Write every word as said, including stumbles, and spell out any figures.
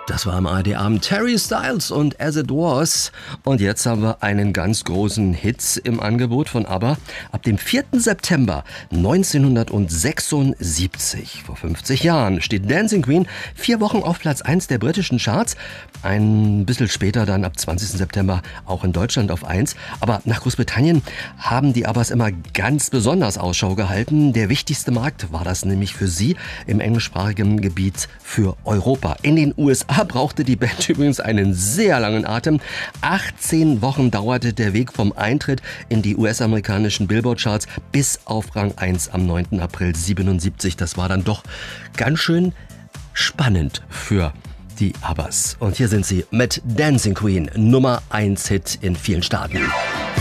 Das war am A R D-Abend Terry Styles und As It Was. Und jetzt haben wir einen ganz großen Hit im Angebot von ABBA. Ab dem vierten September neunzehnhundertsechsundsiebzig, vor fünfzig Jahren, steht Dancing Queen vier Wochen auf Platz eins der britischen Charts. Ein bisschen später dann ab zwanzigsten September auch in Deutschland auf eins. Aber nach Großbritannien haben die ABBAs immer ganz besonders Ausschau gehalten. Der wichtigste Markt war das nämlich für sie im englischsprachigen Gebiet für Europa. In den U S A brauchte die Band übrigens einen sehr langen Atem. achtzehn Wochen dauerte der Weg vom Eintritt in die U S-amerikanischen Billboard-Charts bis auf Rang eins am neunten April siebenundsiebzig. Das war dann doch ganz schön spannend für die ABBAs. Und hier sind sie mit Dancing Queen, Nummer eins Hit in vielen Staaten.